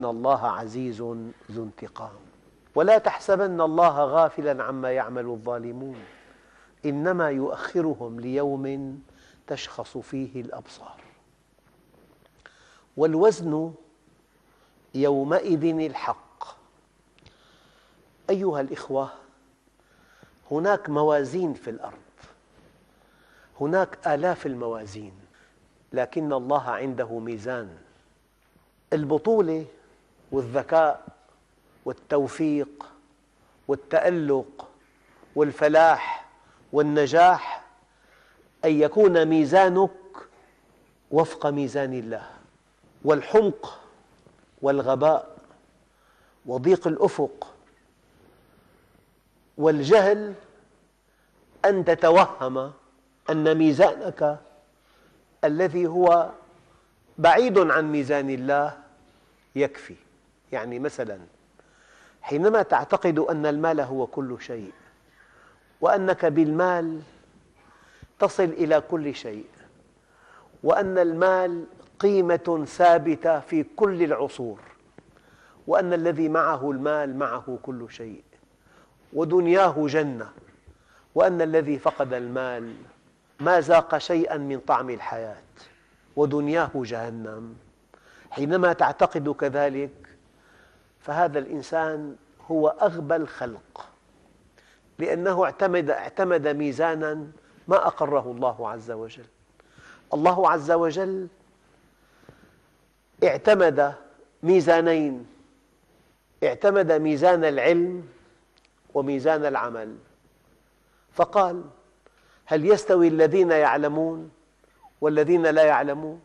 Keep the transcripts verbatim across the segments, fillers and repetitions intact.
إن الله عزيز ذو انتقام. ولا تحسبن الله غافلا عما يعمل الظالمون إنما يؤخرهم ليوم تشخص فيه الأبصار. والوزن يومئذ الحق. أيها الإخوة، هناك موازين في الأرض، هناك آلاف الموازين، لكن الله عنده ميزان. البطولة والذكاء والتوفيق والتألق والفلاح والنجاح أن يكون ميزانك وفق ميزان الله. والحمق والغباء وضيق الأفق والجهل أن تتوهم أن ميزانك الذي هو بعيد عن ميزان الله يكفي. يعني مثلاً حينما تعتقد أن المال هو كل شيء وأنك بالمال تصل إلى كل شيء وأن المال قيمة ثابتة في كل العصور وأن الذي معه المال معه كل شيء ودنياه جنة وأن الذي فقد المال ما ذاق شيئاً من طعم الحياة ودنياه جهنم، حينما تعتقد كذلك فهذا الإنسان هو أغبى الخلق، لأنه اعتمد, اعتمد ميزاناً ما أقره الله عز وجل. الله عز وجل اعتمد ميزانين، اعتمد ميزان العلم وميزان العمل، فقال: هل يستوي الذين يعلمون والذين لا يعلمون؟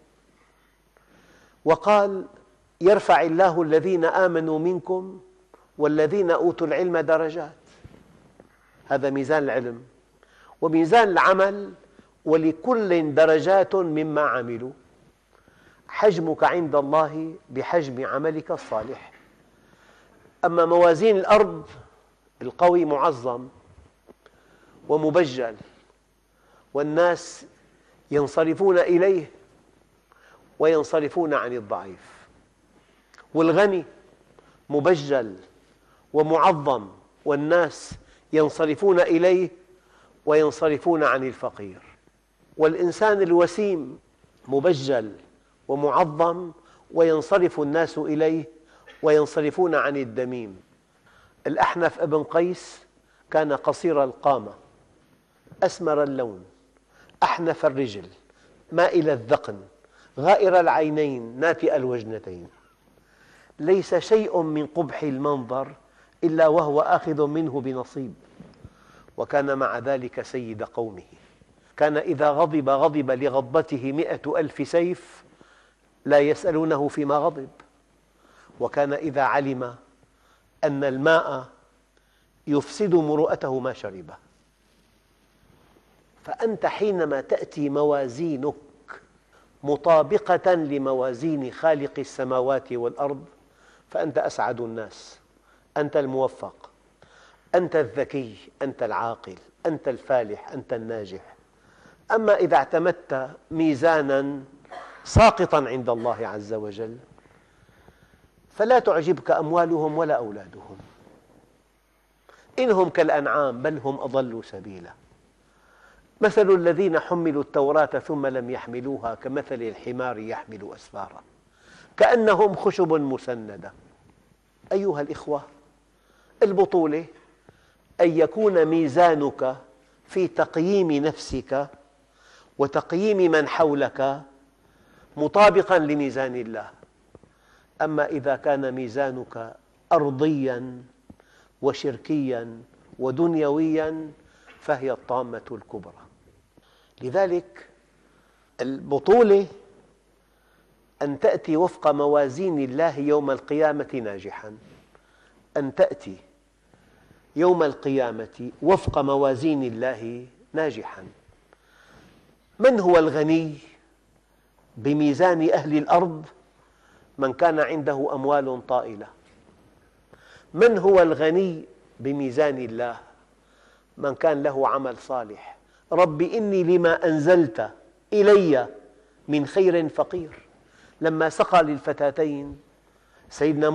وقال: يرفع الله الذين آمنوا منكم والذين أوتوا العلم درجات. هذا ميزان العلم. وميزان العمل: ولكل درجات مما عملوا. حجمك عند الله بحجم عملك الصالح. أما موازين الأرض، القوي معظم ومبجل والناس ينصرفون إليه وينصرفون عن الضعيف، والغني مبجل ومعظم والناس ينصرفون إليه وينصرفون عن الفقير، والإنسان الوسيم مبجل ومعظم وينصرف الناس إليه وينصرفون عن الدميم. الأحنف ابن قيس كان قصير القامة، أسمر اللون، أحنف الرجل، مائل الذقن، غائر العينين، ناتئ الوجنتين، ليس شيء من قبح المنظر إلا وهو آخذ منه بنصيب، وكان مع ذلك سيد قومه. كان إذا غضب غضب لغضبته مئة ألف سيف لا يسألونه فيما غضب. وكان إذا علم أن الماء يفسد مروءته ما شربه. فأنت حينما تأتي موازينك مطابقة لموازين خالق السماوات والأرض فأنت أسعد الناس، أنت الموفق، أنت الذكي، أنت العاقل، أنت الفالح، أنت الناجح. أما إذا اعتمدت ميزاناً ساقطاً عند الله عز وجل فلا تعجبك أموالهم ولا أولادهم، إنهم كالأنعام بل هم أضل سبيلا. مثل الذين حملوا التوراة ثم لم يحملوها كمثل الحمار يحمل أسفارا كأنهم خشب مسندة. أيها الإخوة، البطولة أن يكون ميزانك في تقييم نفسك وتقييم من حولك مطابقاً لميزان الله. أما إذا كان ميزانك أرضياً وشركياً ودنيوياً فهي الطامة الكبرى. لذلك البطولة أن تأتي وفق موازين الله يوم القيامة ناجحاً، أن تأتي يوم القيامة وفق موازين الله ناجحاً. من هو الغني بميزان أهل الأرض؟ من كان عنده أموال طائلة. من هو الغني بميزان الله؟ من كان له عمل صالح. رب إني لما أنزلت إلي من خير فقير. لما سقى للفتاتين سيدنا